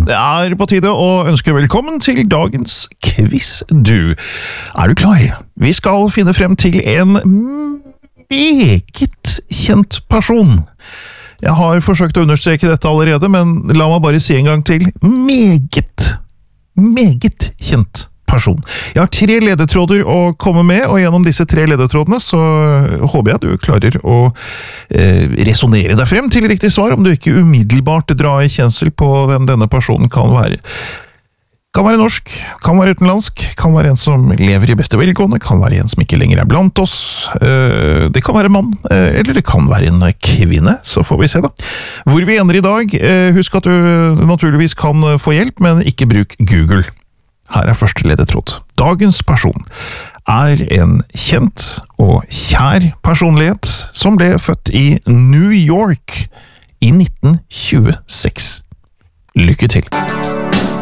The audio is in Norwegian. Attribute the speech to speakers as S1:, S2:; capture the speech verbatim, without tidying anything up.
S1: Det er på tide å ønske velkommen til dagens quiz, du. Er du klar? Vi skal finne frem til en meget kjent person. Jeg har forsøkt å understreke dette allerede, men la meg bare si en gang til. Meget, meget kjent person. Jeg har tre ledetråder å komme med, og gjennom disse tre ledetrådene så håper jeg at du klarer å eh, resonere deg frem til riktig svar, om du ikke umiddelbart drar i kjensel på hvem denne personen kan være. Kan være norsk, kan være utenlandsk, kan være en som lever i beste velgående, kan være en som ikke lenger er blant oss, eh, det kan være en mann, eh, eller det kan være en kvinne, så får vi se da. Hvor vi ender i dag, eh, husk at du naturligvis kan få hjelp, men ikke bruk Google. Her er første ledetråd. Dagens person er en kjent og kjær personlighet som ble født i New York i nitten tjueseks. Lykke til!